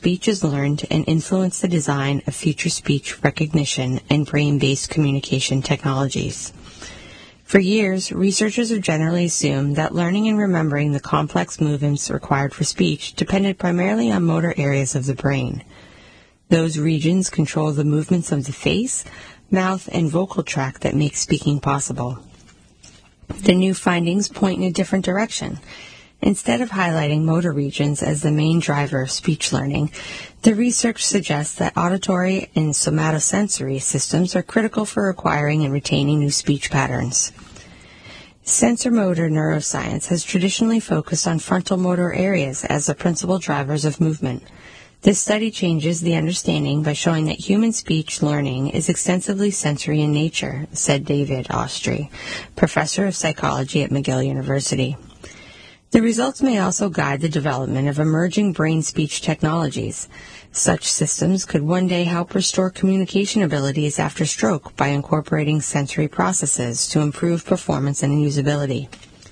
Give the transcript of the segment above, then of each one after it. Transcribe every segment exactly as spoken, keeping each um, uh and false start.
speech is learned and influence the design of future speech recognition and brain-based communication technologies. For years, researchers have generally assumed that learning and remembering the complex movements required for speech depended primarily on motor areas of the brain. Those regions control the movements of the face, mouth, and vocal tract that make speaking possible. The new findings point in a different direction. Instead of highlighting motor regions as the main driver of speech learning, the research suggests that auditory and somatosensory systems are critical for acquiring and retaining new speech patterns. Sensorimotor neuroscience has traditionally focused on frontal motor areas as the principal drivers of movement. This study changes the understanding by showing that human speech learning is extensively sensory in nature, said David Ostrey, professor of psychology at McGill University. The results may also guide the development of emerging brain-speech technologies. Such systems could one day help restore communication abilities after stroke by incorporating sensory processes to improve performance and usability.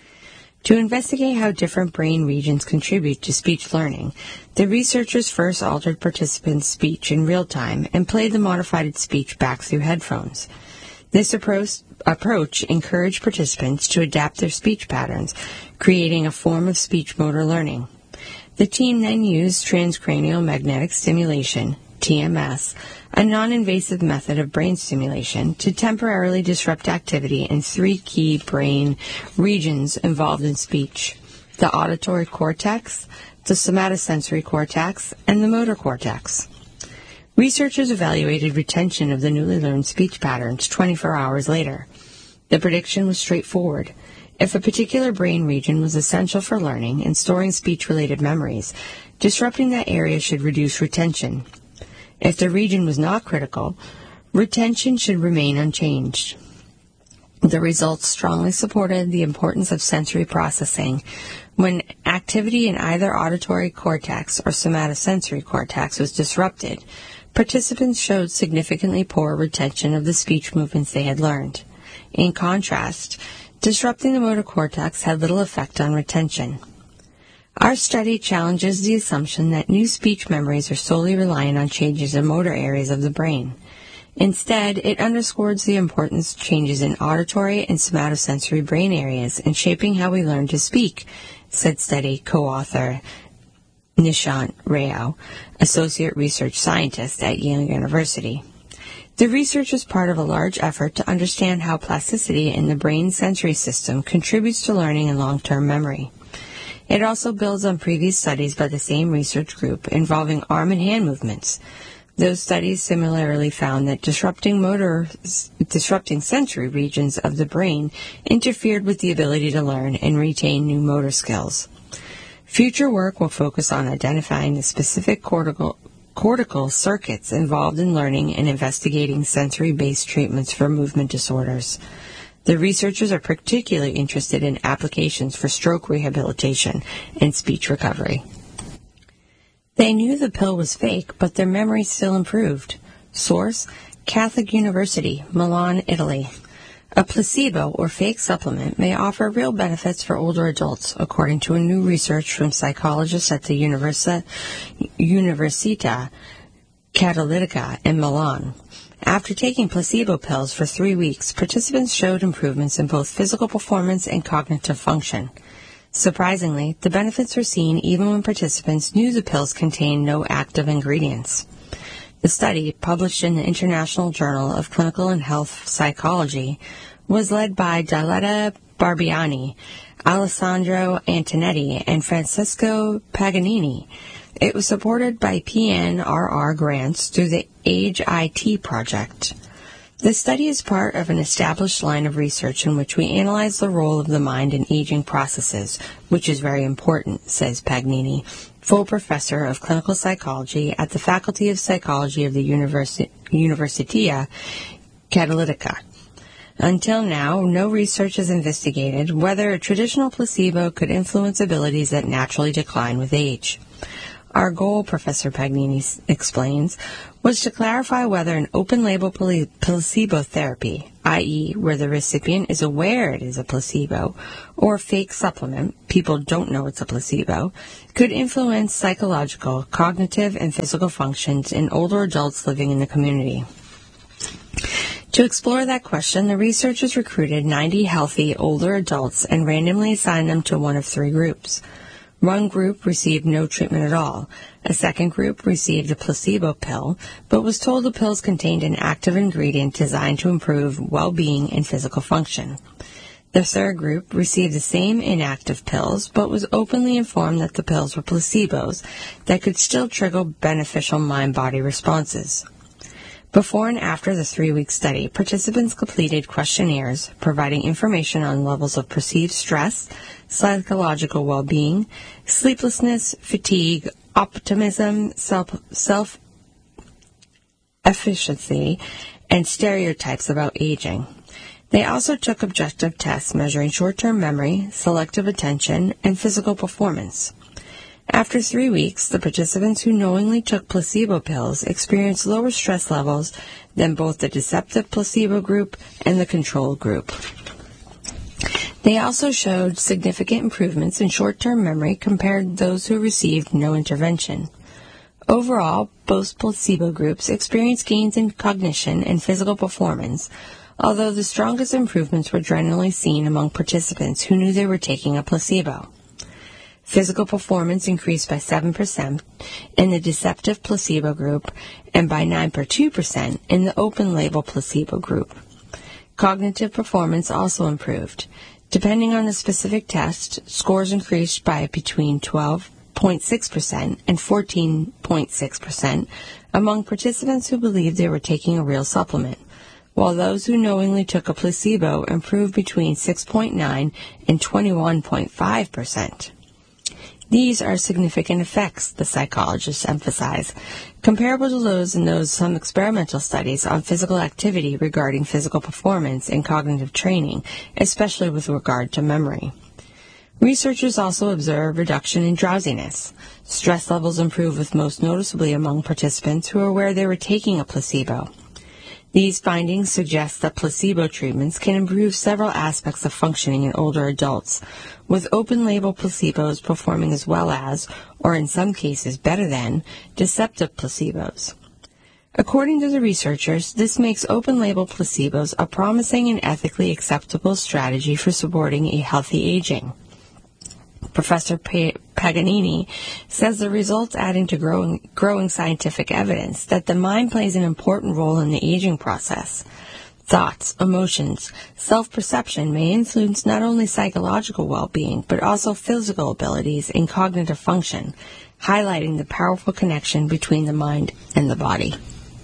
To investigate how different brain regions contribute to speech learning, the researchers first altered participants' speech in real time and played the modified speech back through headphones. This approach, approach encouraged participants to adapt their speech patterns, creating a form of speech motor learning. The team then used transcranial magnetic stimulation, T M S, a non-invasive method of brain stimulation, to temporarily disrupt activity in three key brain regions involved in speech: the auditory cortex, the somatosensory cortex, and the motor cortex. Researchers evaluated retention of the newly learned speech patterns twenty-four hours later. The prediction was straightforward. If a particular brain region was essential for learning and storing speech-related memories, disrupting that area should reduce retention. If the region was not critical, retention should remain unchanged. The results strongly supported the importance of sensory processing. When activity in either auditory cortex or somatosensory cortex was disrupted, participants showed significantly poor retention of the speech movements they had learned. In contrast, disrupting the motor cortex had little effect on retention. Our study challenges the assumption that new speech memories are solely reliant on changes in motor areas of the brain. Instead, it underscores the importance of changes in auditory and somatosensory brain areas in shaping how we learn to speak, said study co-author Nishant Rao, associate research scientist at Yale University. The research is part of a large effort to understand how plasticity in the brain sensory system contributes to learning and long-term memory. It also builds on previous studies by the same research group involving arm and hand movements. Those studies similarly found that disrupting motor, disrupting sensory regions of the brain interfered with the ability to learn and retain new motor skills. Future work will focus on identifying the specific cortical, cortical circuits involved in learning and investigating sensory-based treatments for movement disorders. The researchers are particularly interested in applications for stroke rehabilitation and speech recovery. They knew the pill was fake, but their memory still improved. Source: Catholic University, Milan, Italy. A placebo or fake supplement may offer real benefits for older adults, according to a new research from psychologists at the Universi- Università Cattolica in Milan. After taking placebo pills for three weeks, participants showed improvements in both physical performance and cognitive function. Surprisingly, the benefits were seen even when participants knew the pills contained no active ingredients. The study, published in the International Journal of Clinical and Health Psychology, was led by Diletta Barbiani, Alessandro Antonetti, and Francesco Paganini. It was supported by P N R R grants through the Age I T project. The study is part of an established line of research in which we analyze the role of the mind in aging processes, which is very important, says Paganini, full professor of clinical psychology at the Faculty of Psychology of the Universi- Università Cattolica. Until now, no research has investigated whether a traditional placebo could influence abilities that naturally decline with age. Our goal, Professor Paganini explains, was to clarify whether an open-label placebo therapy, that is, where the recipient is aware it is a placebo, or fake supplement, people don't know it's a placebo, could influence psychological, cognitive, and physical functions in older adults living in the community. To explore that question, the researchers recruited ninety healthy older adults and randomly assigned them to one of three groups. One group received no treatment at all. A second group received a placebo pill, but was told the pills contained an active ingredient designed to improve well-being and physical function. The third group received the same inactive pills, but was openly informed that the pills were placebos that could still trigger beneficial mind-body responses. Before and after the three-week study, participants completed questionnaires providing information on levels of perceived stress, psychological well-being, sleeplessness, fatigue, optimism, self, self-efficiency, and stereotypes about aging. They also took objective tests measuring short-term memory, selective attention, and physical performance. After three weeks, the participants who knowingly took placebo pills experienced lower stress levels than both the deceptive placebo group and the control group. They also showed significant improvements in short-term memory compared to those who received no intervention. Overall, both placebo groups experienced gains in cognition and physical performance, although the strongest improvements were generally seen among participants who knew they were taking a placebo. Physical performance increased by seven percent in the deceptive placebo group and by nine point two percent in the open-label placebo group. Cognitive performance also improved. Depending on the specific test, scores increased by between twelve point six percent and fourteen point six percent among participants who believed they were taking a real supplement, while those who knowingly took a placebo improved between six point nine and twenty-one point five percent. These are significant effects, the psychologists emphasize, comparable to those in those some experimental studies on physical activity regarding physical performance and cognitive training, especially with regard to memory. Researchers also observed reduction in drowsiness. Stress levels improved with most noticeably among participants who were aware they were taking a placebo. These findings suggest that placebo treatments can improve several aspects of functioning in older adults, with open-label placebos performing as well as, or in some cases better than, deceptive placebos. According to the researchers, this makes open-label placebos a promising and ethically acceptable strategy for supporting a healthy aging. Professor Paganini says the results adding to growing, growing scientific evidence that the mind plays an important role in the aging process. Thoughts, emotions, self-perception may influence not only psychological well-being, but also physical abilities and cognitive function, highlighting the powerful connection between the mind and the body.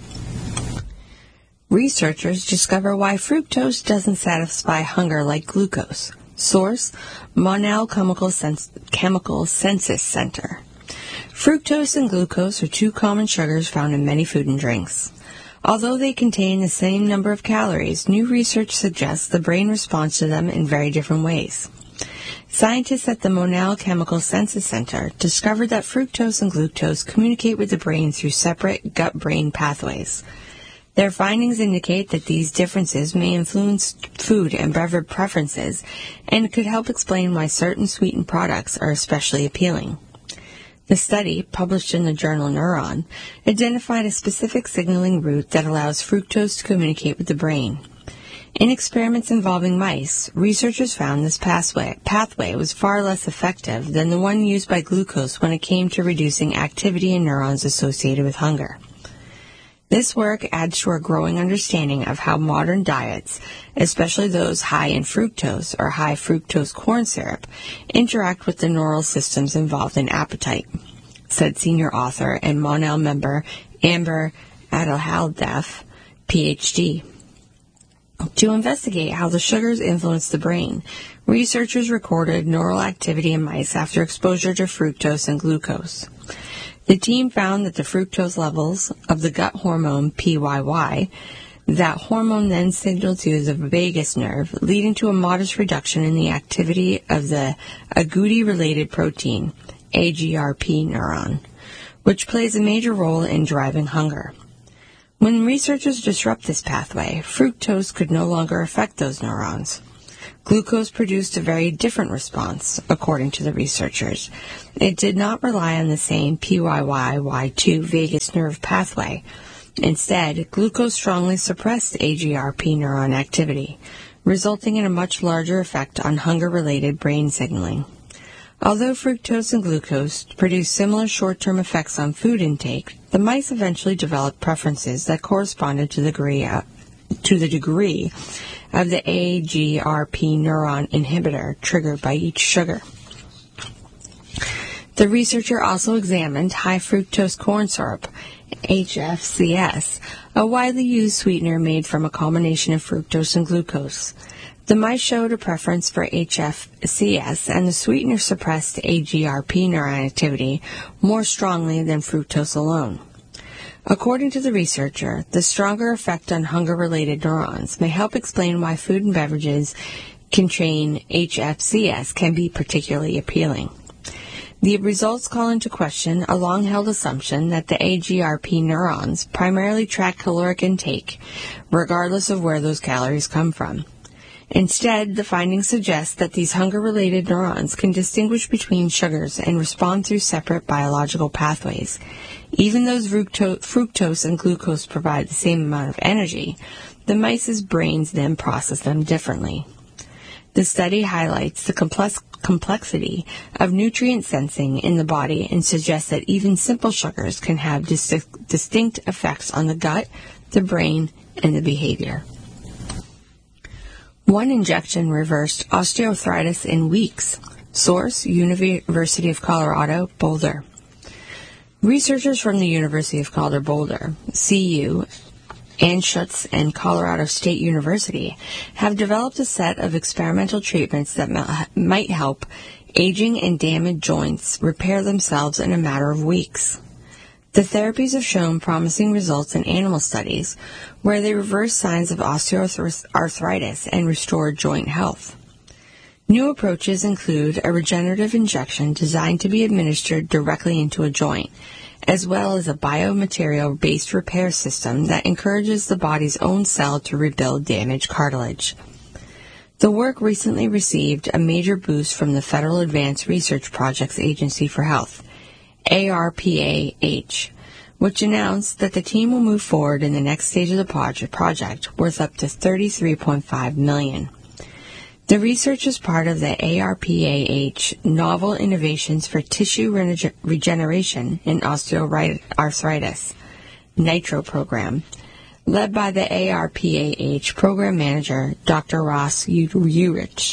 Researchers discover why fructose doesn't satisfy hunger like glucose. Source, Monell Chemical, Sens- Chemical Sensus Center. Fructose and glucose are two common sugars found in many food and drinks. Although they contain the same number of calories, new research suggests the brain responds to them in very different ways. Scientists at the Monell Chemical Sensus Center discovered that fructose and glucose communicate with the brain through separate gut-brain pathways. Their findings indicate that these differences may influence food and beverage preferences and could help explain why certain sweetened products are especially appealing. The study, published in the journal Neuron, identified a specific signaling route that allows fructose to communicate with the brain. In experiments involving mice, researchers found this pathway, pathway was far less effective than the one used by glucose when it came to reducing activity in neurons associated with hunger. This work adds to our growing understanding of how modern diets, especially those high in fructose or high fructose corn syrup, interact with the neural systems involved in appetite, said senior author and Monell member Amber Adelhaldef, P H D. To investigate how the sugars influence the brain, researchers recorded neural activity in mice after exposure to fructose and glucose. The team found that the fructose levels of the gut hormone P Y Y, that hormone then signaled to the vagus nerve, leading to a modest reduction in the activity of the agouti-related protein, A G R P neuron, which plays a major role in driving hunger. When researchers disrupt this pathway, fructose could no longer affect those neurons. Glucose produced a very different response, according to the researchers. It did not rely on the same P Y Y Y two vagus nerve pathway. Instead, glucose strongly suppressed A G R P neuron activity, resulting in a much larger effect on hunger-related brain signaling. Although fructose and glucose produce similar short-term effects on food intake, the mice eventually developed preferences that corresponded to the degree of, to the degree of the A G R P neuron inhibitor triggered by each sugar. The researcher also examined high fructose corn syrup, H F C S, a widely used sweetener made from a combination of fructose and glucose. The mice showed a preference for H F C S, and the sweetener suppressed A G R P neuron activity more strongly than fructose alone. According to the researcher, the stronger effect on hunger-related neurons may help explain why food and beverages containing H F C S can be particularly appealing. The results call into question a long-held assumption that the A G R P neurons primarily track caloric intake, regardless of where those calories come from. Instead, the findings suggest that these hunger-related neurons can distinguish between sugars and respond through separate biological pathways. Even though fructose and glucose provide the same amount of energy, the mice's brains then process them differently. The study highlights the complex complexity of nutrient sensing in the body and suggests that even simple sugars can have dis- distinct effects on the gut, the brain, and the behavior. One injection reversed osteoarthritis in weeks. Source, University of Colorado, Boulder. Researchers from the University of Colorado Boulder, C U, Anschutz, and Colorado State University have developed a set of experimental treatments that ma- might help aging and damaged joints repair themselves in a matter of weeks. The therapies have shown promising results in animal studies where they reverse signs of osteoarthritis and restore joint health. New approaches include a regenerative injection designed to be administered directly into a joint, as well as a biomaterial-based repair system that encourages the body's own cell to rebuild damaged cartilage. The work recently received a major boost from the Federal Advanced Research Projects Agency for Health, A R P A H, which announced that the team will move forward in the next stage of the project worth up to thirty-three point five million dollars. The research is part of the A R P A H Novel Innovations for Tissue Rege- Regeneration in Osteoarthritis NITRO program, led by the A R P A H program manager, Doctor Ross Urich.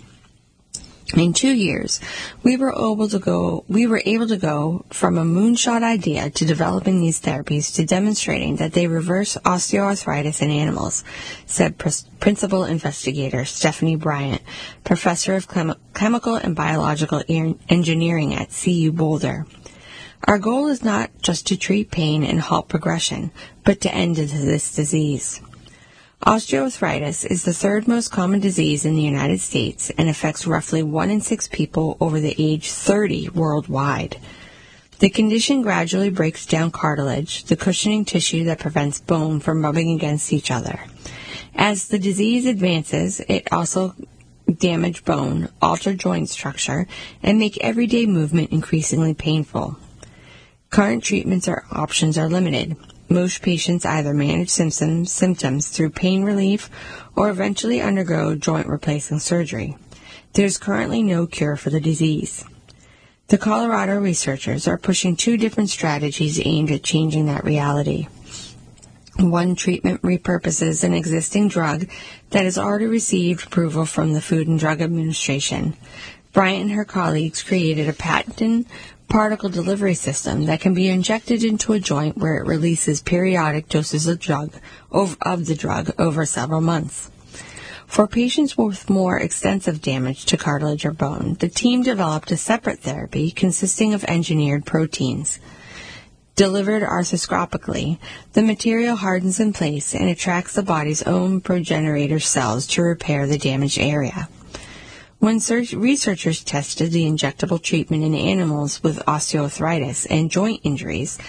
In two years, we were able to go. We were able to go from a moonshot idea to developing these therapies to demonstrating that they reverse osteoarthritis in animals, said pr- principal investigator Stephanie Bryant, professor of chem- chemical and biological e- engineering at C U Boulder. Our goal is not just to treat pain and halt progression, but to end this disease. Osteoarthritis is the third most common disease in the United States and affects roughly one in six people over the age thirty worldwide. The condition gradually breaks down cartilage, the cushioning tissue that prevents bone from rubbing against each other. As the disease advances, it also damages bone, alter joint structure, and make everyday movement increasingly painful. Current treatments or options are limited. Most patients either manage symptoms, symptoms through pain relief or eventually undergo joint replacement surgery. There is currently no cure for the disease. The Colorado researchers are pushing two different strategies aimed at changing that reality. One treatment repurposes an existing drug that has already received approval from the Food and Drug Administration. Bryant and her colleagues created a patented particle delivery system that can be injected into a joint where it releases periodic doses of drug of the drug over several months. For patients with more extensive damage to cartilage or bone, the team developed a separate therapy consisting of engineered proteins. Delivered arthroscopically, the material hardens in place and attracts the body's own progenitor cells to repair the damaged area. When researchers tested the injectable treatment in animals with osteoarthritis and joint injuries,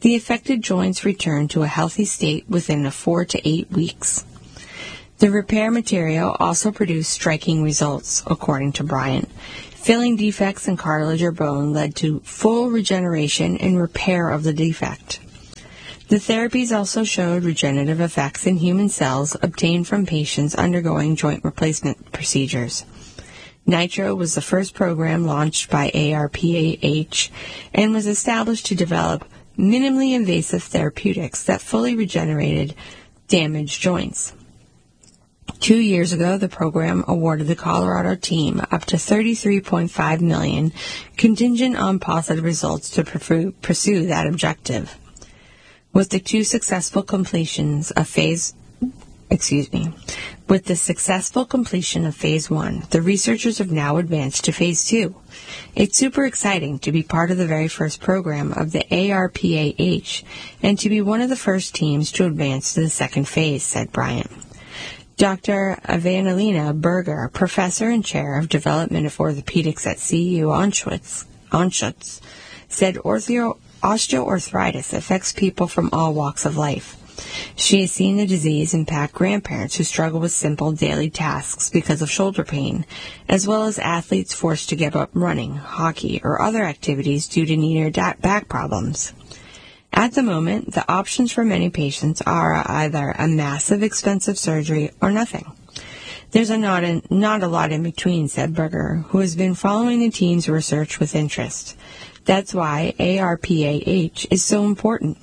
the affected joints return to a healthy state within four to eight weeks. The repair material also produced striking results, according to Bryant. Filling defects in cartilage or bone led to full regeneration and repair of the defect. The therapies also showed regenerative effects in human cells obtained from patients undergoing joint replacement procedures. Nitro was the first program launched by A R P A H and was established to develop minimally invasive therapeutics that fully regenerated damaged joints. Two years ago, the program awarded the Colorado team up to thirty-three point five million dollars contingent on positive results to pursue that objective. With the two successful completions of phase, excuse me, with the successful completion of phase one, the researchers have now advanced to phase two. It's super exciting to be part of the very first program of the A R P A H and to be one of the first teams to advance to the second phase, said Bryant. Doctor Evangelina Berger, professor and chair of development of orthopedics at C U Anschutz, Anschutz said ortheo osteoarthritis affects people from all walks of life. She has seen the disease impact grandparents who struggle with simple daily tasks because of shoulder pain, as well as athletes forced to give up running, hockey, or other activities due to knee or back problems. At the moment, the options for many patients are either a massive expensive surgery or nothing. There's a not, a, not a lot in between, said Berger, who has been following the team's research with interest. That's why A R P A H is so important.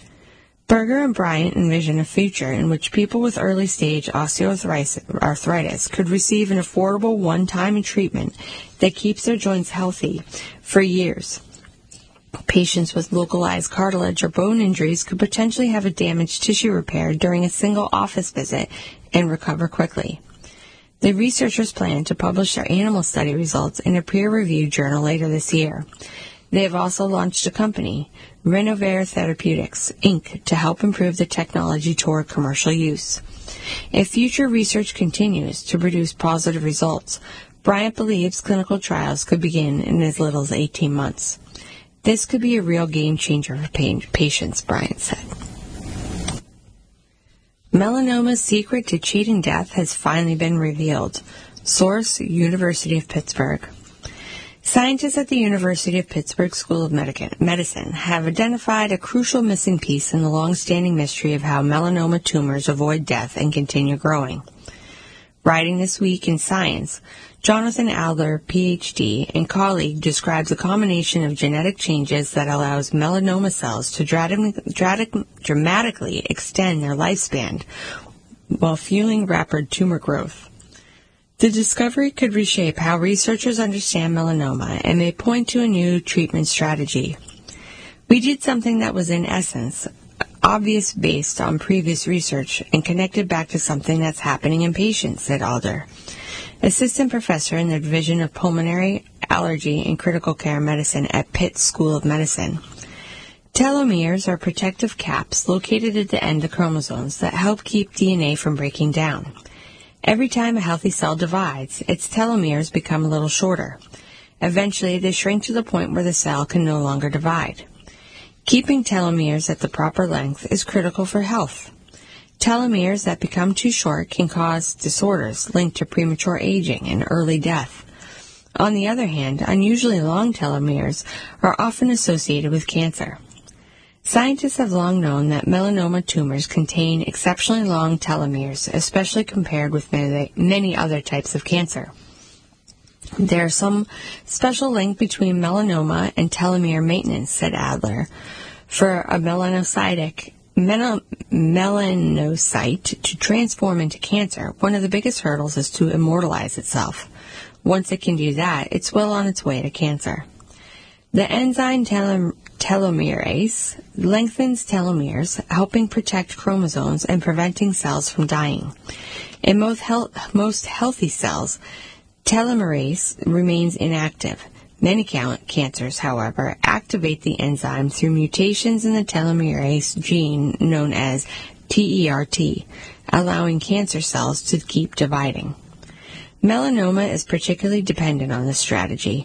Berger and Bryant envision a future in which people with early-stage osteoarthritis could receive an affordable one-time treatment that keeps their joints healthy for years. Patients with localized cartilage or bone injuries could potentially have a damaged tissue repaired during a single office visit and recover quickly. The researchers plan to publish their animal study results in a peer-reviewed journal later this year. They have also launched a company, Renovare Therapeutics, Incorporated, to help improve the technology toward commercial use. If future research continues to produce positive results, Bryant believes clinical trials could begin in as little as eighteen months. This could be a real game changer for patients, Bryant said. Melanoma's secret to cheating death has finally been revealed. Source, University of Pittsburgh. Scientists at the University of Pittsburgh School of Medicine have identified a crucial missing piece in the long-standing mystery of how melanoma tumors avoid death and continue growing. Writing this week in Science, Jonathan Adler, P H D, and colleague describes a combination of genetic changes that allows melanoma cells to dramatically extend their lifespan while fueling rapid tumor growth. The discovery could reshape how researchers understand melanoma and may point to a new treatment strategy. We did something that was in essence obvious based on previous research and connected back to something that's happening in patients, said Alder, assistant professor in the Division of Pulmonary, Allergy, and Critical Care Medicine at Pitt School of Medicine. Telomeres are protective caps located at the end of chromosomes that help keep D N A from breaking down. Every time a healthy cell divides, its telomeres become a little shorter. Eventually, they shrink to the point where the cell can no longer divide. Keeping telomeres at the proper length is critical for health. Telomeres that become too short can cause disorders linked to premature aging and early death. On the other hand, unusually long telomeres are often associated with cancer. Scientists have long known that melanoma tumors contain exceptionally long telomeres, especially compared with many, many other types of cancer. There is some special link between melanoma and telomere maintenance, said Adler. For a melanocytic mel- melanocyte to transform into cancer, one of the biggest hurdles is to immortalize itself. Once it can do that, it's well on its way to cancer. The enzyme telom- telomerase lengthens telomeres, helping protect chromosomes and preventing cells from dying. In most, health- most healthy cells, telomerase remains inactive. Many cancers, however, activate the enzyme through mutations in the telomerase gene known as T E R T, allowing cancer cells to keep dividing. Melanoma is particularly dependent on this strategy.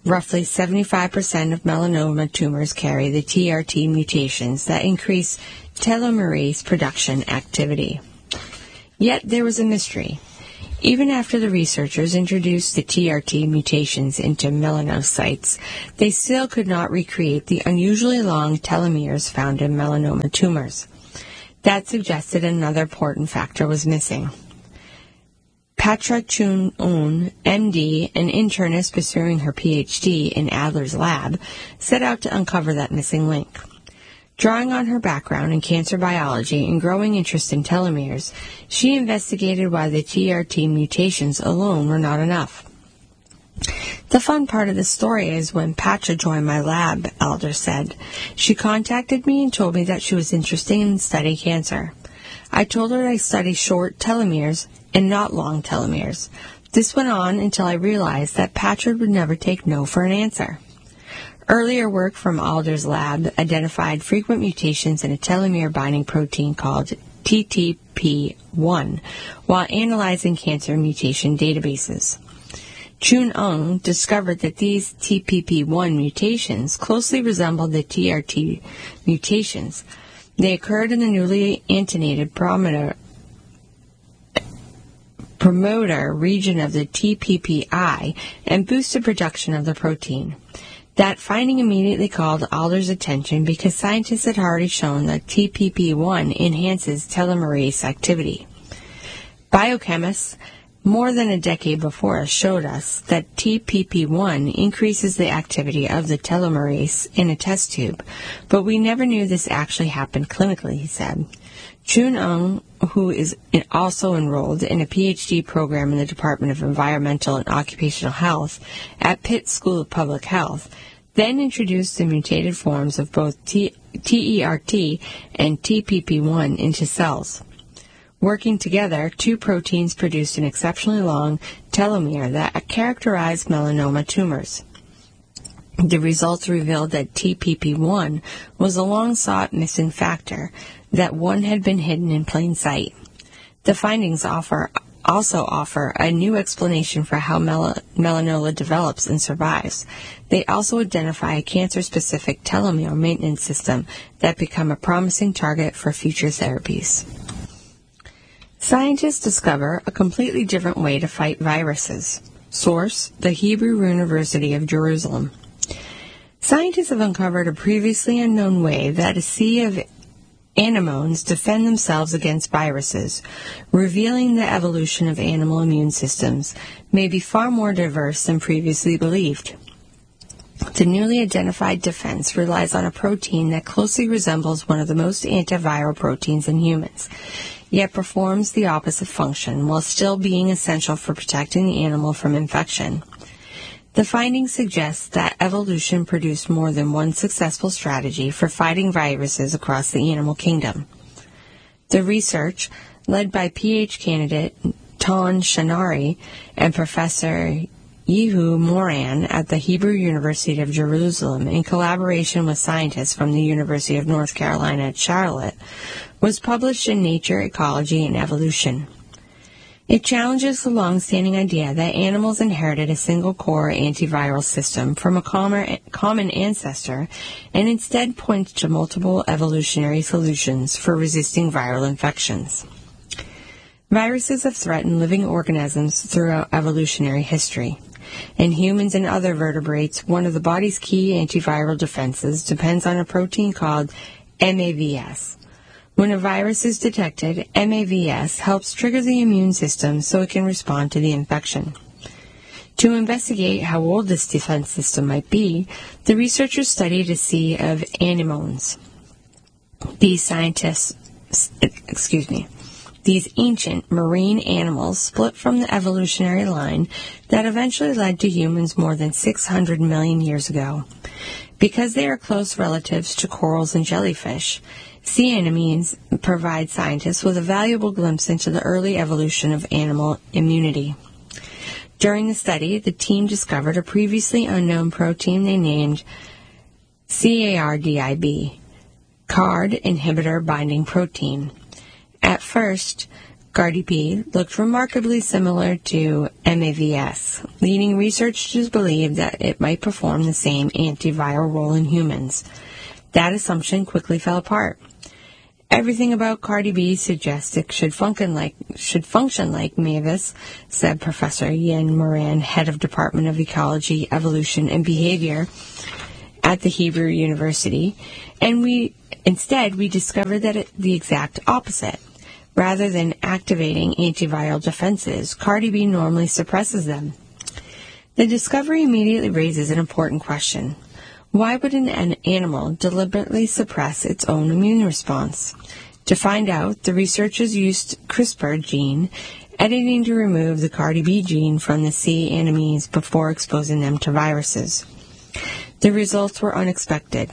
roughly seventy-five percent of melanoma tumors carry the T R T mutations that increase telomerase production activity. Yet there was a mystery. Even after the researchers introduced the T R T mutations into melanocytes, they still could not recreate the unusually long telomeres found in melanoma tumors. That suggested another important factor was missing. Patra Chun-un, M D, an internist pursuing her P H D in Adler's lab, set out to uncover that missing link. Drawing on her background in cancer biology and growing interest in telomeres, she investigated why the T R T mutations alone were not enough. The fun part of the story is when Patra joined my lab, Adler said. She contacted me and told me that she was interested in studying cancer. I told her I study short telomeres and not long telomeres. This went on until I realized that Patra would never take no for an answer. Earlier work from Adler's lab identified frequent mutations in a telomere-binding protein called T T P one while analyzing cancer mutation databases. Chun-un discovered that these T P P one mutations closely resembled the T R T mutations. They occurred in the newly antenated promoter, promoter region of the T P P I and boosted production of the protein. That finding immediately called Adler's attention because scientists had already shown that T P P one enhances telomerase activity. Biochemists, more than a decade before us, showed us that T P P one increases the activity of the telomerase in a test tube, but we never knew this actually happened clinically, he said. Chun-un, who is also enrolled in a P H D program in the Department of Environmental and Occupational Health at Pitt School of Public Health, then introduced the mutated forms of both T E R T and T P P one into cells. Working together, two proteins produced an exceptionally long telomere that characterized melanoma tumors. The results revealed that T P P one was a long-sought missing factor, that one had been hidden in plain sight. The findings offer also offer a new explanation for how mel- melanoma develops and survives. They also identify a cancer-specific telomere maintenance system that become a promising target for future therapies. Scientists discover a completely different way to fight viruses. Source: the Hebrew University of Jerusalem. Scientists have uncovered a previously unknown way that a sea of anemones defend themselves against viruses, revealing the evolution of animal immune systems may be far more diverse than previously believed. The newly identified defense relies on a protein that closely resembles one of the most antiviral proteins in humans, yet performs the opposite function while still being essential for protecting the animal from infection. The findings suggest that evolution produced more than one successful strategy for fighting viruses across the animal kingdom. The research, led by PhD candidate Ton Shanari and Professor Yehu Moran at the Hebrew University of Jerusalem, in collaboration with scientists from the University of North Carolina at Charlotte, was published in Nature, Ecology, and Evolution. It challenges the long-standing idea that animals inherited a single-core antiviral system from a common ancestor and instead points to multiple evolutionary solutions for resisting viral infections. Viruses have threatened living organisms throughout evolutionary history. In humans and other vertebrates, one of the body's key antiviral defenses depends on a protein called M A V S. When a virus is detected, M A V S helps trigger the immune system so it can respond to the infection. To investigate how old this defense system might be, the researchers studied a sea of anemones. These scientists, excuse me, these ancient marine animals split from the evolutionary line that eventually led to humans more than six hundred million years ago. Because they are close relatives to corals and jellyfish, sea anemones provide scientists with a valuable glimpse into the early evolution of animal immunity. During the study, the team discovered a previously unknown protein they named CARDIB, C A R D inhibitor binding protein. At first, Cardi B looked remarkably similar to M A V S, leading researchers to believe that it might perform the same antiviral role in humans. That assumption quickly fell apart. Everything about Cardi B suggests it should function like should function like Mavis, said Professor Yin Moran, head of Department of Ecology, Evolution, and Behavior at the Hebrew University, and we instead we discovered that it, the exact opposite. Rather than activating antiviral defenses, Cardi B normally suppresses them. The discovery immediately raises an important question. Why would an animal deliberately suppress its own immune response? To find out, the researchers used CRISPR gene editing to remove the Cardi B gene from the sea anemones before exposing them to viruses. The results were unexpected.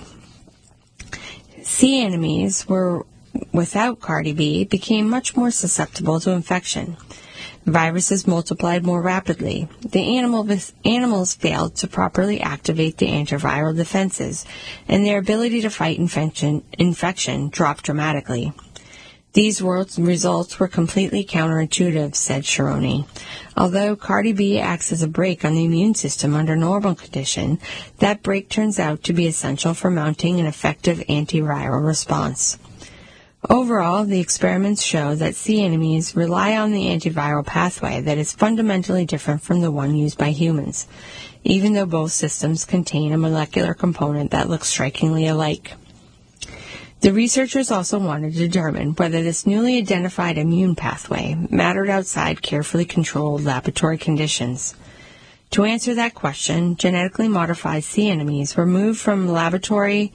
Sea anemones were without Cardi B became much more susceptible to infection. Viruses multiplied more rapidly. The animal, animals failed to properly activate the antiviral defenses, and their ability to fight infection, infection dropped dramatically. These results were completely counterintuitive, said Sharoni. Although Cardi B acts as a brake on the immune system under normal condition, that brake turns out to be essential for mounting an effective antiviral response. Overall, the experiments show that sea anemones rely on the antiviral pathway that is fundamentally different from the one used by humans, even though both systems contain a molecular component that looks strikingly alike. The researchers also wanted to determine whether this newly identified immune pathway mattered outside carefully controlled laboratory conditions. To answer that question, genetically modified sea anemones were moved from laboratory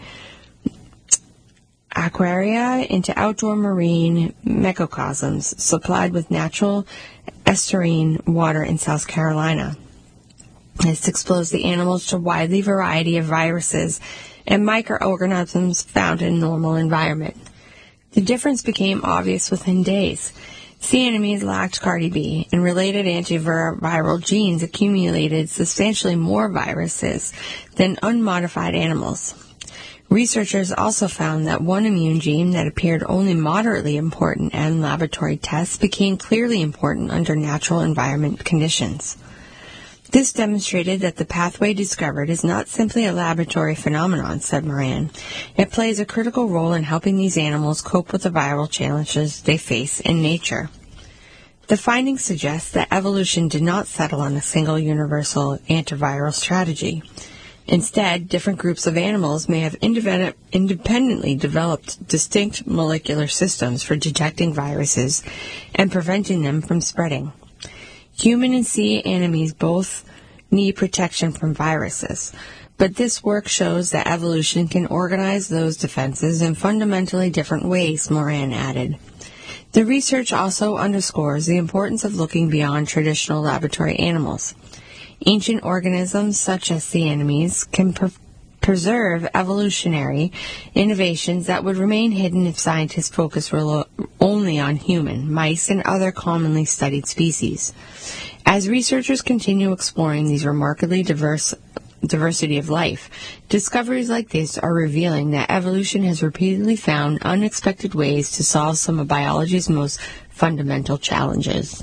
aquaria into outdoor marine microcosms supplied with natural estuarine water in South Carolina. This exposed the animals to a widely variety of viruses and microorganisms found in normal environment. The difference became obvious within days. Sea anemones lacked Cardi B, and related antiviral genes accumulated substantially more viruses than unmodified animals. Researchers also found that one immune gene that appeared only moderately important in laboratory tests became clearly important under natural environment conditions. This demonstrated that the pathway discovered is not simply a laboratory phenomenon, said Moran. It plays a critical role in helping these animals cope with the viral challenges they face in nature. The findings suggest that evolution did not settle on a single universal antiviral strategy. Instead, different groups of animals may have independent, independently developed distinct molecular systems for detecting viruses and preventing them from spreading. Human and sea anemones both need protection from viruses, but this work shows that evolution can organize those defenses in fundamentally different ways, Moran added. The research also underscores the importance of looking beyond traditional laboratory animals. Ancient organisms such as sea anemones can pre- preserve evolutionary innovations that would remain hidden if scientists focused lo- only on human, mice, and other commonly studied species. As researchers continue exploring these remarkably diverse diversity of life, discoveries like this are revealing that evolution has repeatedly found unexpected ways to solve some of biology's most fundamental challenges.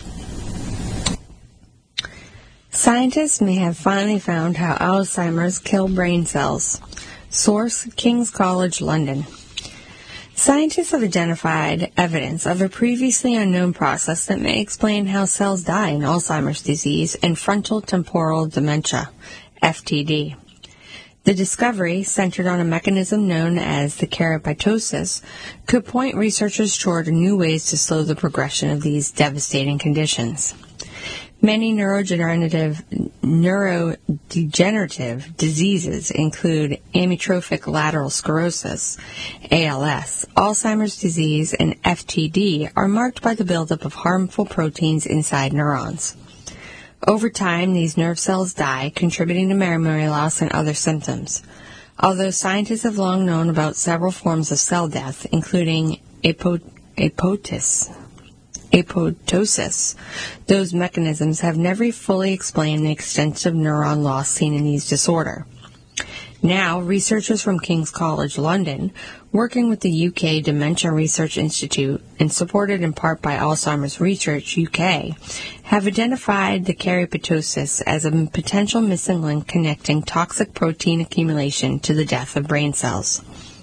Scientists may have finally found how Alzheimer's kills brain cells. Source: King's College London. Scientists have identified evidence of a previously unknown process that may explain how cells die in Alzheimer's disease and frontotemporal dementia, F T D. The discovery, centered on a mechanism known as the kerapitosis, could point researchers toward new ways to slow the progression of these devastating conditions. Many neurodegenerative, neurodegenerative diseases include amyotrophic lateral sclerosis, A L S. Alzheimer's disease, and F T D are marked by the buildup of harmful proteins inside neurons. Over time, these nerve cells die, contributing to memory loss and other symptoms. Although scientists have long known about several forms of cell death, including apo- apotis, apoptosis, those mechanisms have never fully explained the extent of neuron loss seen in these disorders. Now, researchers from King's College London working with the U K Dementia Research Institute and supported in part by Alzheimer's Research U K, have identified the keratosis as a potential missing link connecting toxic protein accumulation to the death of brain cells.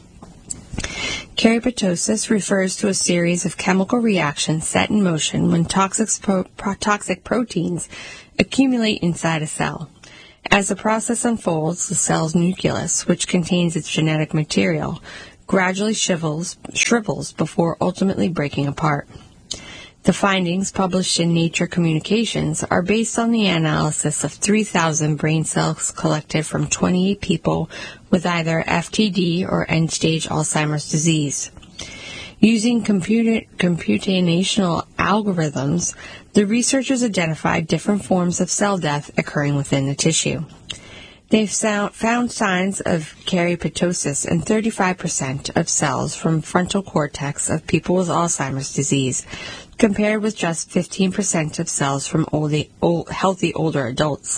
Keratosis refers to a series of chemical reactions set in motion when toxic, pro- pro- toxic proteins accumulate inside a cell. As the process unfolds, the cell's nucleus, which contains its genetic material, gradually shrivels, shrivels before ultimately breaking apart. The findings, published in Nature Communications, are based on the analysis of three thousand brain cells collected from twenty-eight people with either F T D or end-stage Alzheimer's disease. Using computer, computational algorithms, the researchers identified different forms of cell death occurring within the tissue. They've found signs of keratosis in thirty-five percent of cells from frontal cortex of people with Alzheimer's disease, compared with just fifteen percent of cells from old, old, healthy older adults.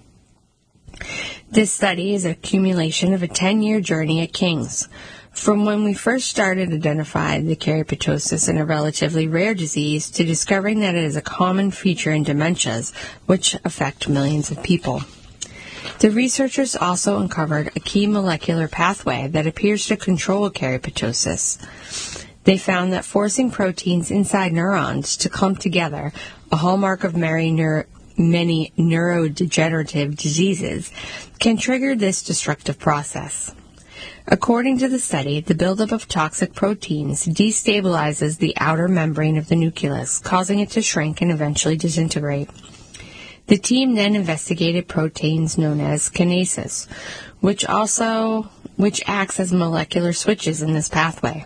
This study is an accumulation of a ten-year journey at King's, from when we first started identifying the keratosis in a relatively rare disease to discovering that it is a common feature in dementias, which affect millions of people. The researchers also uncovered a key molecular pathway that appears to control keratosis. They found that forcing proteins inside neurons to clump together, a hallmark of many, neuro- many neurodegenerative diseases, can trigger this destructive process. According to the study, the buildup of toxic proteins destabilizes the outer membrane of the nucleus, causing it to shrink and eventually disintegrate. The team then investigated proteins known as kinases, which also which acts as molecular switches in this pathway.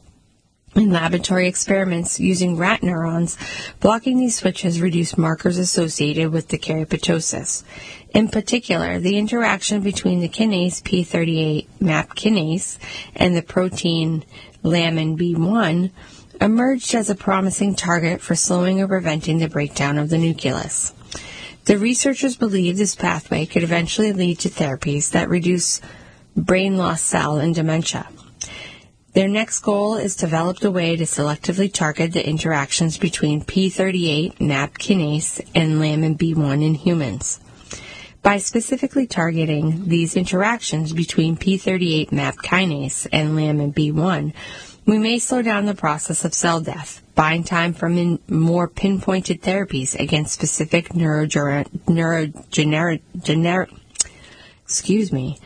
In laboratory experiments using rat neurons, blocking these switches reduced markers associated with the keratosis. In particular, the interaction between the kinase P thirty-eight MAP kinase and the protein lamin B one emerged as a promising target for slowing or preventing the breakdown of the nucleus. The researchers believe this pathway could eventually lead to therapies that reduce brain loss cell in dementia. Their next goal is to develop a way to selectively target the interactions between P thirty-eight MAP kinase and lamin B one in humans. By specifically targeting these interactions between P thirty-eight MAP kinase and lamin B one, we may slow down the process of cell death, buying time for min- more pinpointed therapies against specific neurodegener- neurogener- gener- excuse me,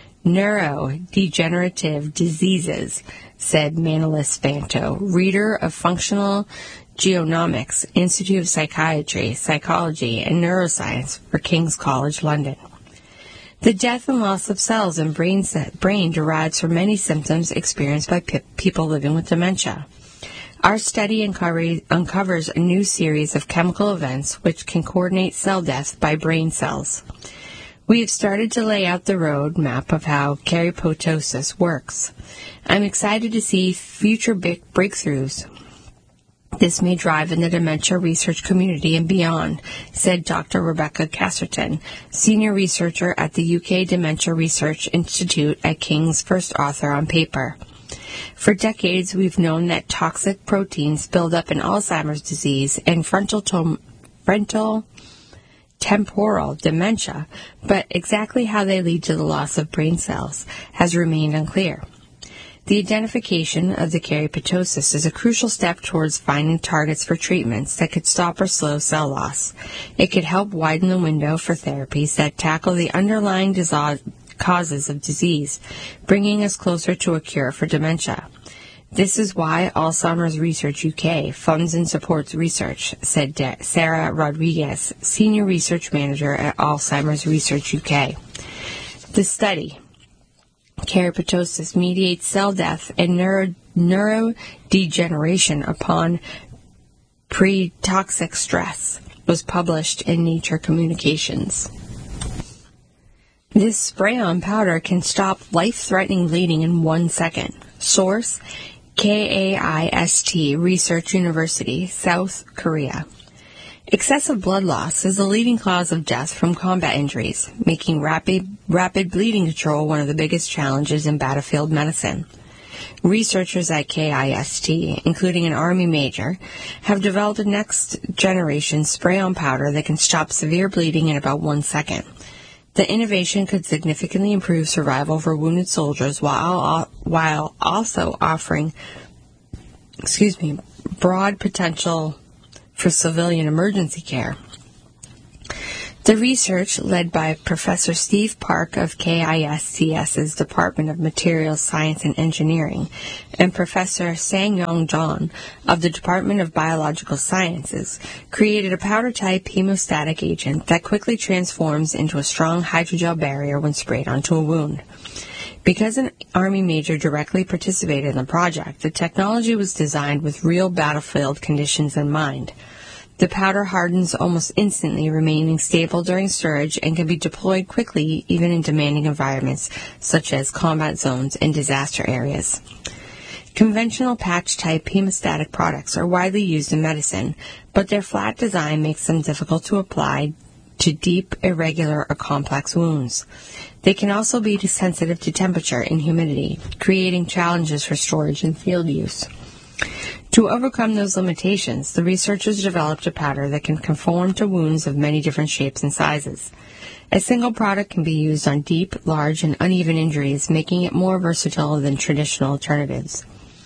neurodegenerative diseases, said Manolis Vanto, reader of Functional Genomics, Institute of Psychiatry, Psychology, and Neuroscience for King's College London. The death and loss of cells in brain, brain derives from many symptoms experienced by pe- people living with dementia. Our study uncover- uncovers a new series of chemical events which can coordinate cell death by brain cells. We have started to lay out the road map of how keratosis works. I'm excited to see future big breakthroughs this may drive in the dementia research community and beyond, said Doctor Rebecca Casserton, senior researcher at the U K Dementia Research Institute at King's, first author on paper. For decades, we've known that toxic proteins build up in Alzheimer's disease and frontal, tom- frontal temporal dementia, but exactly how they lead to the loss of brain cells has remained unclear. The identification of the keratosis is a crucial step towards finding targets for treatments that could stop or slow cell loss. It could help widen the window for therapies that tackle the underlying dis- causes of disease, bringing us closer to a cure for dementia. This is why Alzheimer's Research U K funds and supports research, said De- Sarah Rodriguez, Senior Research Manager at Alzheimer's Research U K. The study, Keratosis mediates cell death and neuro, neurodegeneration upon pre-toxic stress, was published in Nature Communications. This spray-on powder can stop life-threatening bleeding in one second. Source, KAIST Research University, South Korea. Excessive blood loss is the leading cause of death from combat injuries, making rapid, rapid bleeding control one of the biggest challenges in battlefield medicine. Researchers at K I S T, including an Army major, have developed a next-generation spray-on powder that can stop severe bleeding in about one second. The innovation could significantly improve survival for wounded soldiers while while also offering, excuse me, broad potential for civilian emergency care. The research, led by Professor Steve Park of K I S T S's Department of Materials Science and Engineering, and Professor Sang-Yong John of the Department of Biological Sciences, created a powder-type hemostatic agent that quickly transforms into a strong hydrogel barrier when sprayed onto a wound. Because an Army major directly participated in the project, the technology was designed with real battlefield conditions in mind. The powder hardens almost instantly, remaining stable during storage, and can be deployed quickly even in demanding environments such as combat zones and disaster areas. Conventional patch-type hemostatic products are widely used in medicine, but their flat design makes them difficult to apply to deep, irregular, or complex wounds. They can also be sensitive to temperature and humidity, creating challenges for storage and field use. To overcome those limitations, the researchers developed a powder that can conform to wounds of many different shapes and sizes. A single product can be used on deep, large, and uneven injuries, making it more versatile than traditional alternatives.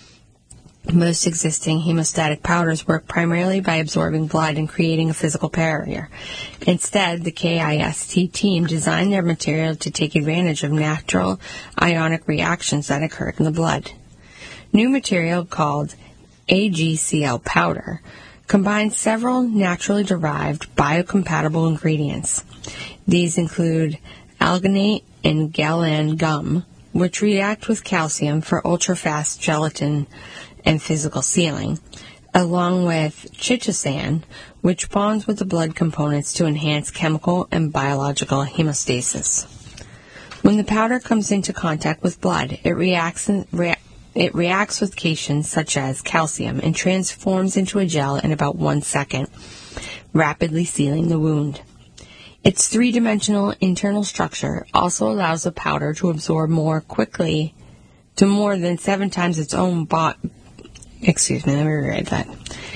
Most existing hemostatic powders work primarily by absorbing blood and creating a physical barrier. Instead, the K I S T team designed their material to take advantage of natural ionic reactions that occur in the blood. New material called A G C L powder combines several naturally derived biocompatible ingredients. These include alginate and gallan gum, which react with calcium for ultra-fast gelatin and physical sealing, along with chitosan, which bonds with the blood components to enhance chemical and biological hemostasis. When the powder comes into contact with blood, it reacts in, rea- It reacts with cations such as calcium and transforms into a gel in about one second, rapidly sealing the wound. Its three-dimensional internal structure also allows the powder to absorb more quickly to more than seven times its own bo- Excuse me, let me rewrite that.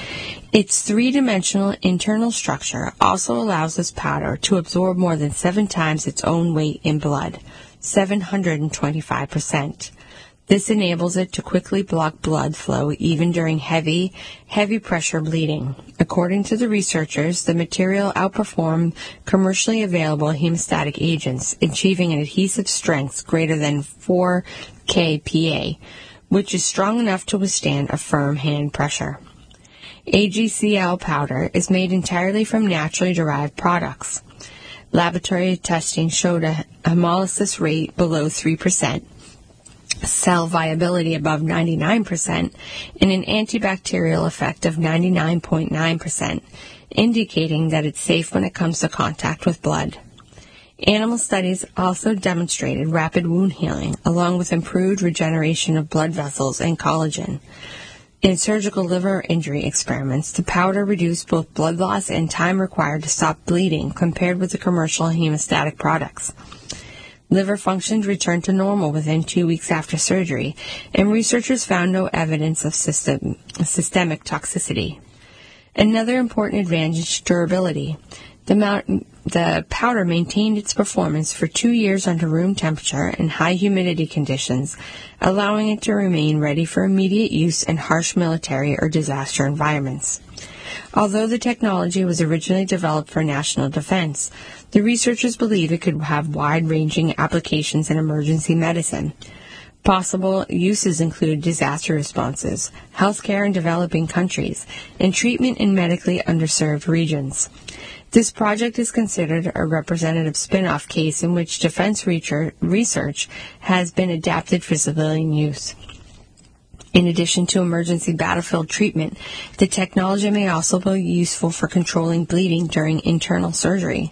Its three-dimensional internal structure also allows this powder to absorb more than seven times its own weight in blood, seven hundred twenty-five percent. This enables it to quickly block blood flow even during heavy, heavy pressure bleeding. According to the researchers, the material outperformed commercially available hemostatic agents, achieving an adhesive strength greater than four K P A, which is strong enough to withstand a firm hand pressure. A G C L powder is made entirely from naturally derived products. Laboratory testing showed a hemolysis rate below three percent, cell viability above ninety-nine percent, and an antibacterial effect of ninety-nine point nine percent, indicating that it's safe when it comes to contact with blood. Animal studies also demonstrated rapid wound healing, along with improved regeneration of blood vessels and collagen. In surgical liver injury experiments, the powder reduced both blood loss and time required to stop bleeding compared with the commercial hemostatic products. Liver functions returned to normal within two weeks after surgery, and researchers found no evidence of system, systemic toxicity. Another important advantage, durability. The, mount, the powder maintained its performance for two years under room temperature and high humidity conditions, allowing it to remain ready for immediate use in harsh military or disaster environments. Although the technology was originally developed for national defense, the researchers believe it could have wide-ranging applications in emergency medicine. Possible uses include disaster responses, healthcare in developing countries, and treatment in medically underserved regions. This project is considered a representative spin-off case in which defense research has been adapted for civilian use. In addition to emergency battlefield treatment, the technology may also be useful for controlling bleeding during internal surgery.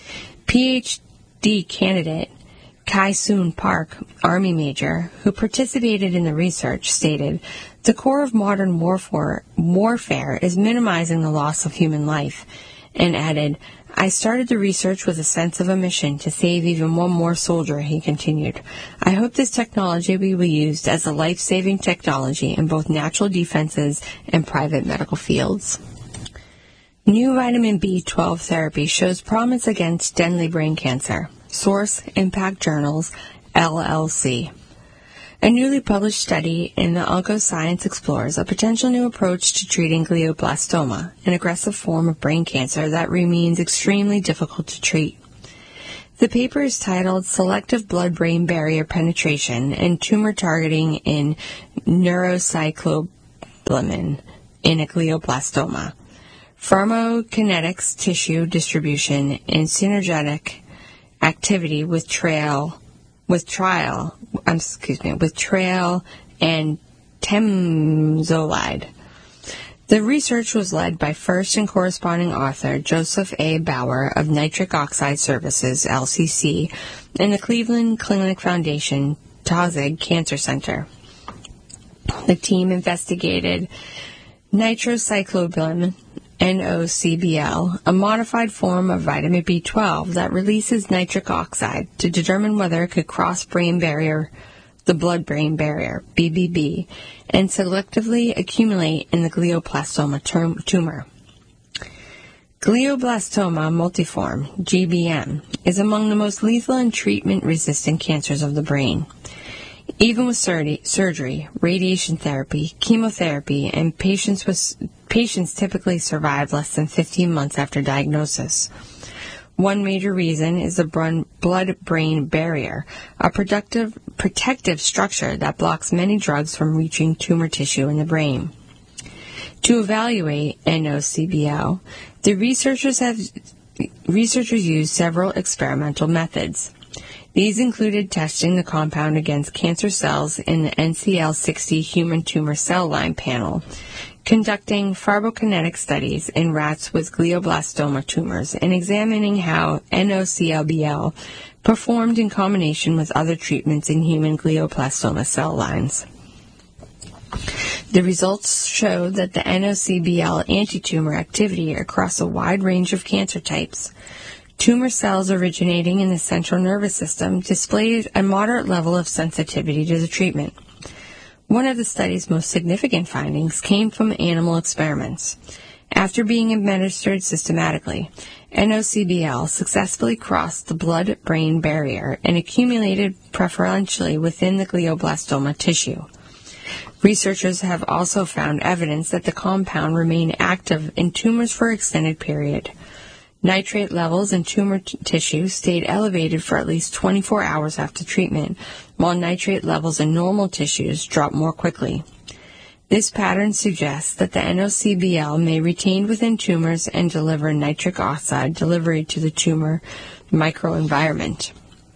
P H D candidate Kai-Soon Park, Army major, who participated in the research, stated, "The core of modern warfare, warfare is minimizing the loss of human life, and added, "I started the research with a sense of a mission to save even one more soldier," he continued. "I hope this technology will be used as a life-saving technology in both natural defenses and private medical fields." New vitamin B twelve therapy shows promise against deadly brain cancer. Source, Impact Journals, L L C. A newly published study in the Oncoscience explores a potential new approach to treating glioblastoma, an aggressive form of brain cancer that remains extremely difficult to treat. The paper is titled Selective Blood-Brain Barrier Penetration and Tumor Targeting in Neurocyclobumin in a Glioblastoma. Pharmacokinetics, tissue distribution, and synergetic activity with trail with trial, um, excuse me, with trail and temozolide. The research was led by first and corresponding author Joseph A. Bauer of Nitric Oxide Services, L C C, and the Cleveland Clinic Foundation Taussig Cancer Center. The team investigated nitrocyclobumin, N O C B L, a modified form of vitamin B twelve that releases nitric oxide to determine whether it could cross brain barrier, the blood-brain barrier, B B B, and selectively accumulate in the glioblastoma tumor. Glioblastoma multiforme, G B M, is among the most lethal and treatment-resistant cancers of the brain. Even with surgery, radiation therapy, chemotherapy, and patients with patients typically survive less than fifteen months after diagnosis. One major reason is the blood-brain barrier, a productive, protective structure that blocks many drugs from reaching tumor tissue in the brain. To evaluate N O C B L, the researchers have researchers used several experimental methods. These included testing the compound against cancer cells in the N C L sixty human tumor cell line panel, conducting pharmacokinetic studies in rats with glioblastoma tumors, and examining how N O C B L performed in combination with other treatments in human glioblastoma cell lines. The results showed that the N O C B L anti-tumor activity across a wide range of cancer types. Tumor cells originating in the central nervous system displayed a moderate level of sensitivity to the treatment. One of the study's most significant findings came from animal experiments. After being administered systematically, N O C B L successfully crossed the blood-brain barrier and accumulated preferentially within the glioblastoma tissue. Researchers have also found evidence that the compound remained active in tumors for an extended period. Nitrate levels in tumor t- tissue stayed elevated for at least twenty-four hours after treatment, while nitrate levels in normal tissues dropped more quickly. This pattern suggests that the N O C B L may retain within tumors and deliver nitric oxide delivery to the tumor microenvironment.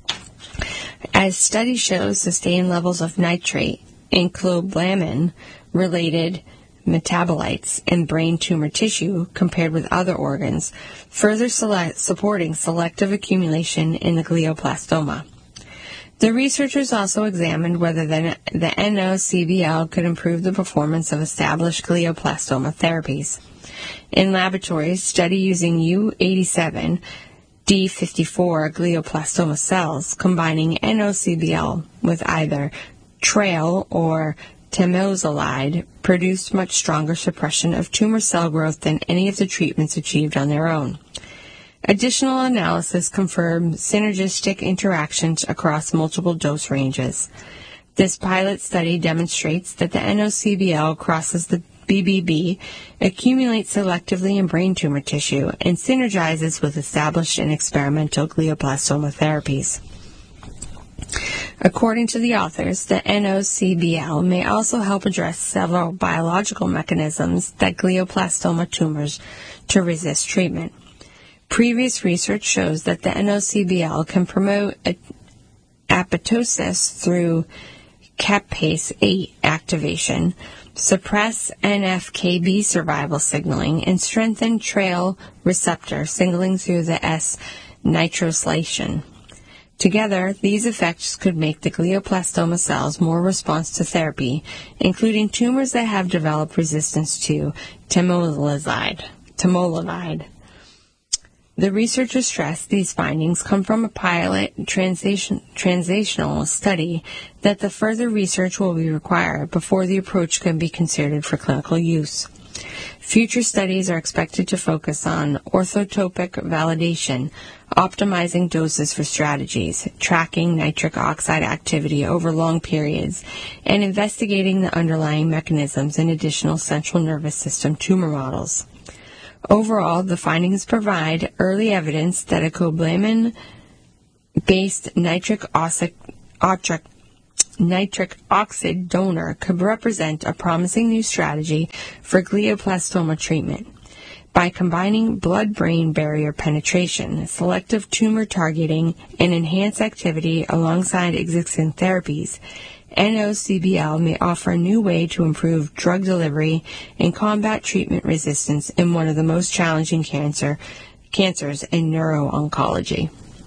As study shows sustained levels of nitrate in clobumin-related metabolites in brain tumor tissue compared with other organs, further select, supporting selective accumulation in the glioblastoma. The researchers also examined whether the, the N O C B L could improve the performance of established glioblastoma therapies. In laboratories, study using U eighty-seven D fifty-four glioblastoma cells combining N O C B L with either trail or temozolide produced much stronger suppression of tumor cell growth than any of the treatments achieved on their own. Additional analysis confirmed synergistic interactions across multiple dose ranges. This pilot study demonstrates that the N O C B L crosses the B B B, accumulates selectively in brain tumor tissue, and synergizes with established and experimental glioblastoma therapies. According to the authors, the N O C B L may also help address several biological mechanisms that glioblastoma tumors to resist treatment. Previous research shows that the N O C B L can promote apoptosis through caspase eight activation, suppress N F K B survival signaling, and strengthen trail receptor signaling through the S nitrosylation. Together, these effects could make the glioblastoma cells more responsive to therapy, including tumors that have developed resistance to temozolide. temozolide. The researchers stress these findings come from a pilot translation, translational study that the further research will be required before the approach can be considered for clinical use. Future studies are expected to focus on orthotopic validation, optimizing doses for strategies, tracking nitric oxide activity over long periods, and investigating the underlying mechanisms in additional central nervous system tumor models. Overall, the findings provide early evidence that a cobalamin-based nitric oxide, nitric oxide donor could represent a promising new strategy for glioblastoma treatment. By combining blood-brain barrier penetration, selective tumor targeting, and enhanced activity alongside existing therapies, N O C B L may offer a new way to improve drug delivery and combat treatment resistance in one of the most challenging cancer, cancers in neuro-oncology.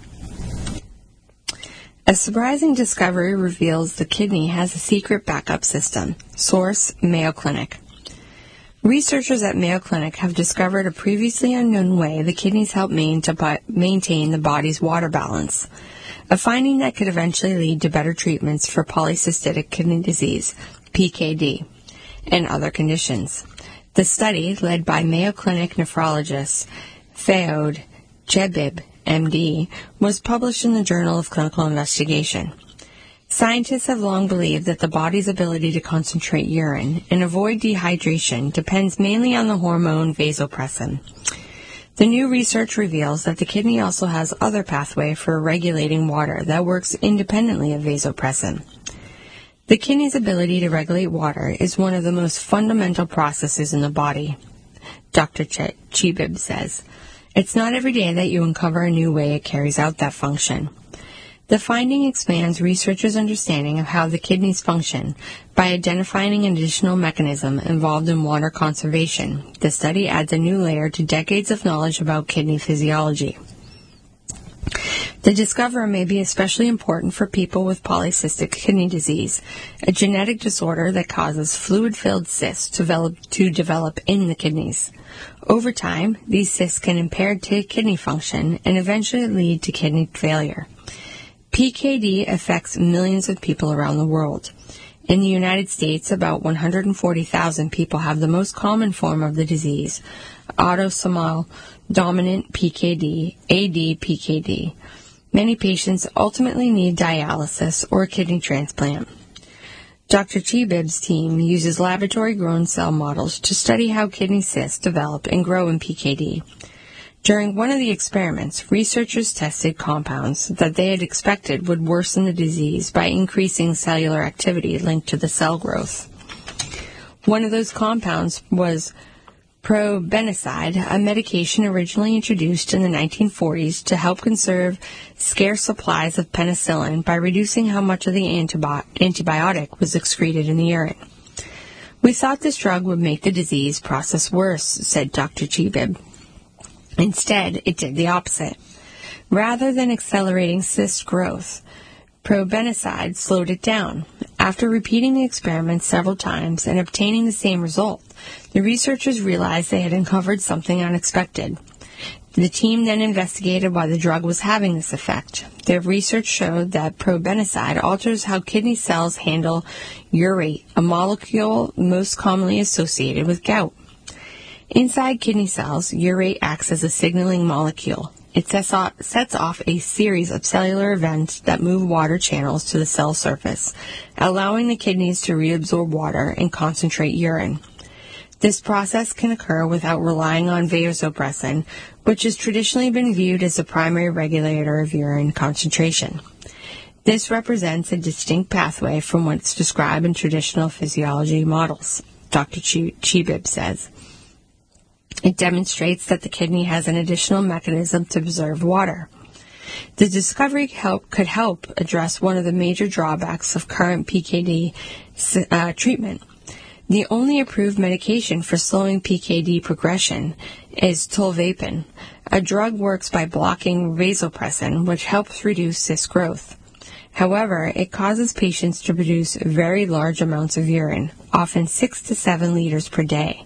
A surprising discovery reveals the kidney has a secret backup system. Source: Mayo Clinic. Researchers at Mayo Clinic have discovered a previously unknown way the kidneys help maintain the body's water balance, a finding that could eventually lead to better treatments for polycystic kidney disease, P K D, and other conditions. The study, led by Mayo Clinic nephrologist Fayod Chebib, M D, was published in the Journal of Clinical Investigation. Scientists have long believed that the body's ability to concentrate urine and avoid dehydration depends mainly on the hormone vasopressin. The new research reveals that the kidney also has other pathway for regulating water that works independently of vasopressin. The kidney's ability to regulate water is one of the most fundamental processes in the body, Doctor Ch- Chebib says. It's not every day that you uncover a new way it carries out that function. The finding expands researchers' understanding of how the kidneys function by identifying an additional mechanism involved in water conservation. The study adds a new layer to decades of knowledge about kidney physiology. The discovery may be especially important for people with polycystic kidney disease, a genetic disorder that causes fluid-filled cysts to develop, to develop in the kidneys. Over time, these cysts can impair t- kidney function and eventually lead to kidney failure. P K D affects millions of people around the world. In the United States, about one hundred forty thousand people have the most common form of the disease, autosomal dominant P K D, A D P K D. Many patients ultimately need dialysis or a kidney transplant. Doctor Chebib's team uses laboratory-grown cell models to study how kidney cysts develop and grow in P K D. During one of the experiments, researchers tested compounds that they had expected would worsen the disease by increasing cellular activity linked to the cell growth. One of those compounds was probenecide, a medication originally introduced in the nineteen forties to help conserve scarce supplies of penicillin by reducing how much of the antibi- antibiotic was excreted in the urine. We thought this drug would make the disease process worse, said Doctor Chebib. Instead, it did the opposite. Rather than accelerating cyst growth, probenecide slowed it down. After repeating the experiment several times and obtaining the same result, the researchers realized they had uncovered something unexpected. The team then investigated why the drug was having this effect. Their research showed that probenecide alters how kidney cells handle urate, a molecule most commonly associated with gout. Inside kidney cells, urate acts as a signaling molecule. It sets off, sets off a series of cellular events that move water channels to the cell surface, allowing the kidneys to reabsorb water and concentrate urine. This process can occur without relying on vasopressin, which has traditionally been viewed as the primary regulator of urine concentration. This represents a distinct pathway from what's described in traditional physiology models, Doctor Chebib says. It demonstrates that the kidney has an additional mechanism to preserve water. The discovery help, could help address one of the major drawbacks of current P K D uh, treatment. The only approved medication for slowing P K D progression is tolvaptan. A drug works by blocking vasopressin, which helps reduce cyst growth. However, it causes patients to produce very large amounts of urine, often six to seven liters per day.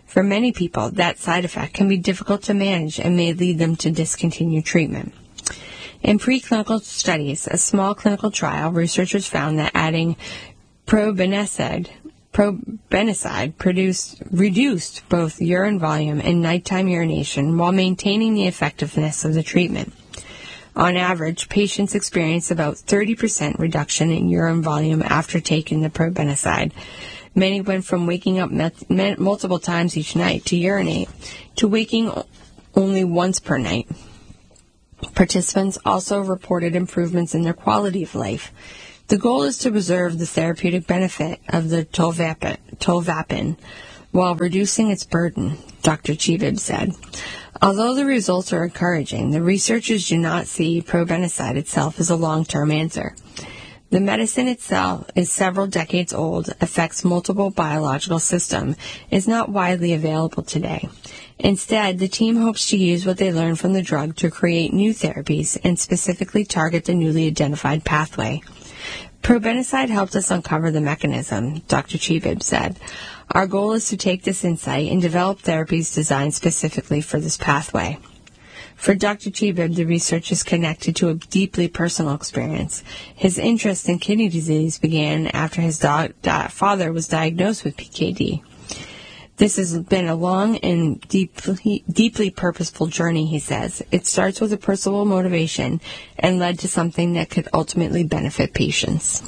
For many people, that side effect can be difficult to manage and may lead them to discontinue treatment. In preclinical studies, a small clinical trial, researchers found that adding probenecid, probenecid produced, reduced both urine volume and nighttime urination while maintaining the effectiveness of the treatment. On average, patients experienced about thirty percent reduction in urine volume after taking the probenecid. Many went from waking up met, met multiple times each night to urinate to waking only once per night. Participants also reported improvements in their quality of life. The goal is to preserve the therapeutic benefit of the tolvapin, tolvapin while reducing its burden, Doctor Chebib said. Although the results are encouraging, the researchers do not see probenecid itself as a long-term answer. The medicine itself is several decades old, affects multiple biological systems, is not widely available today. Instead, the team hopes to use what they learned from the drug to create new therapies and specifically target the newly identified pathway. Probenecid helped us uncover the mechanism, Doctor Chebib said. Our goal is to take this insight and develop therapies designed specifically for this pathway. For Doctor Chebib, the research is connected to a deeply personal experience. His interest in kidney disease began after his do- di- father was diagnosed with P K D. This has been a long and deeply, deeply purposeful journey, he says. It starts with a personal motivation and led to something that could ultimately benefit patients.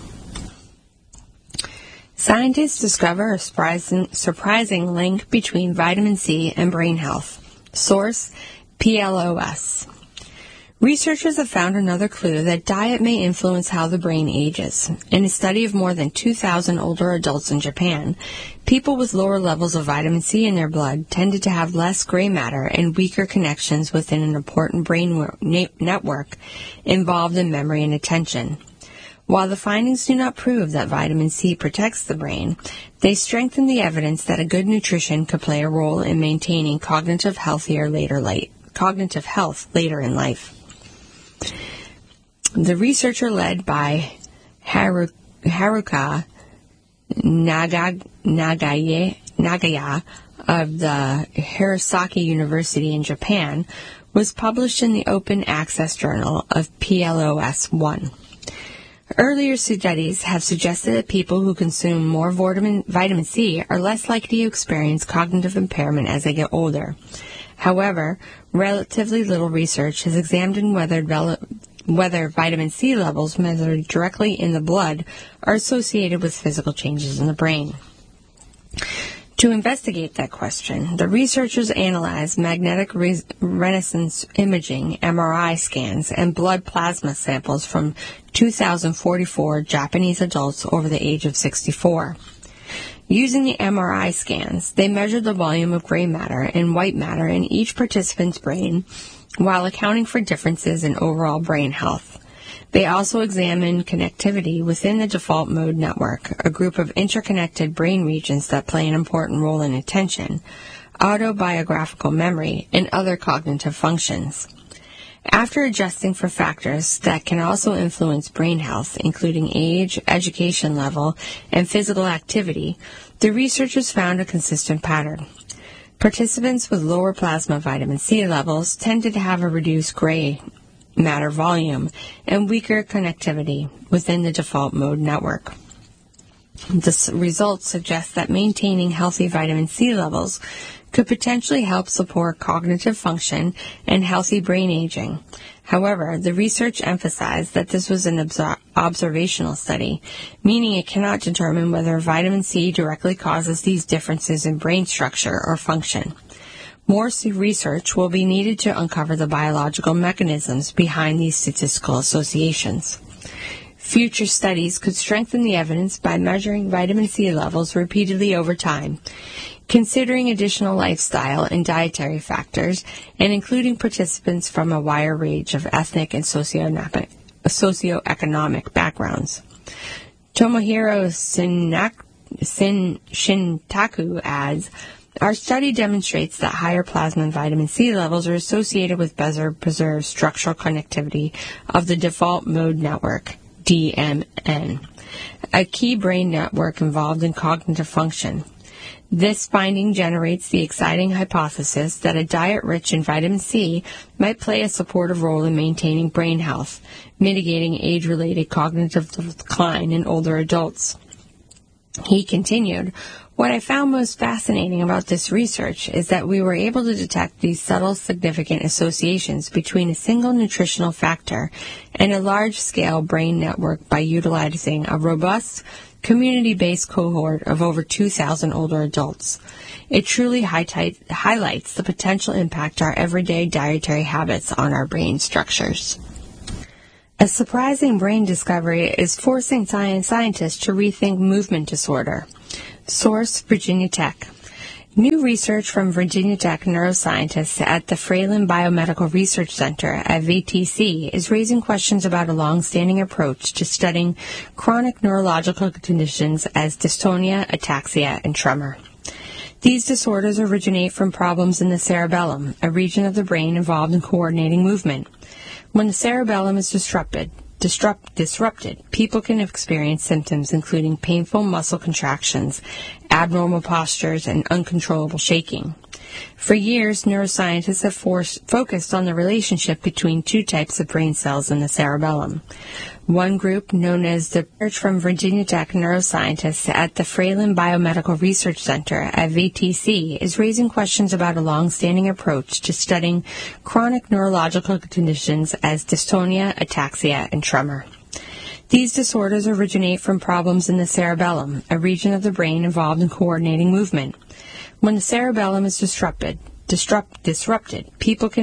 Scientists discover a surprising, surprising link between vitamin C and brain health. Source, P L O S. Researchers have found another clue that diet may influence how the brain ages. In a study of more than two thousand older adults in Japan, people with lower levels of vitamin C in their blood tended to have less gray matter and weaker connections within an important brain network involved in memory and attention. While the findings do not prove that vitamin C protects the brain, they strengthen the evidence that a good nutrition could play a role in maintaining cognitive healthier later late, cognitive health later in life. The researcher led by Haru, Haruka Naga, Nagaye, Nagaya of the Hirosaki University in Japan was published in the Open Access Journal of P L O S one. Earlier studies have suggested that people who consume more vitamin, vitamin C are less likely to experience cognitive impairment as they get older. However, relatively little research has examined whether, whether vitamin C levels measured directly in the blood are associated with physical changes in the brain. To investigate that question, the researchers analyzed magnetic re- resonance imaging M R I scans and blood plasma samples from two thousand forty-four Japanese adults over the age of sixty-four. Using the M R I scans, they measured the volume of gray matter and white matter in each participant's brain while accounting for differences in overall brain health. They also examined connectivity within the default mode network, a group of interconnected brain regions that play an important role in attention, autobiographical memory, and other cognitive functions. After adjusting for factors that can also influence brain health, including age, education level, and physical activity, the researchers found a consistent pattern. Participants with lower plasma vitamin C levels tended to have a reduced gray matter volume and weaker connectivity within the default mode network. The results suggest that maintaining healthy vitamin C levels could potentially help support cognitive function and healthy brain aging. However, the research emphasized that this was an obs- observational study, meaning it cannot determine whether vitamin C directly causes these differences in brain structure or function. More research will be needed to uncover the biological mechanisms behind these statistical associations. Future studies could strengthen the evidence by measuring vitamin C levels repeatedly over time, considering additional lifestyle and dietary factors, and including participants from a wider range of ethnic and socioeconomic, socioeconomic backgrounds. Tomohiro Shinak, Shin, Shintaku adds, our study demonstrates that higher plasma and vitamin C levels are associated with better preserved structural connectivity of the default mode network, D M N, a key brain network involved in cognitive function. This finding generates the exciting hypothesis that a diet rich in vitamin C might play a supportive role in maintaining brain health, mitigating age-related cognitive decline in older adults. He continued, "What I found most fascinating about this research is that we were able to detect these subtle, significant associations between a single nutritional factor and a large-scale brain network by utilizing a robust, community-based cohort of over two thousand older adults. It truly highlight, highlights the potential impact our everyday dietary habits on our brain structures." A surprising brain discovery is forcing science scientists to rethink movement disorder. Source: Virginia Tech. New research from Virginia Tech neuroscientists at the Fralin Biomedical Research Center at V T C is raising questions about a long-standing approach to studying chronic neurological conditions as dystonia, ataxia, and tremor. These disorders originate from problems in the cerebellum, a region of the brain involved in coordinating movement. When the cerebellum is disrupted, disrupt, disrupted, people can experience symptoms including painful muscle contractions, abnormal postures, and uncontrollable shaking. For years, neuroscientists have forced, focused on the relationship between two types of brain cells in the cerebellum. One group, known as the Research from Virginia Tech neuroscientists at the Fralin Biomedical Research Center at V T C, is raising questions about a long-standing approach to studying chronic neurological conditions as dystonia, ataxia, and tremor. These disorders originate from problems in the cerebellum, a region of the brain involved in coordinating movement. When the cerebellum is disrupted, disrupt, disrupted, people can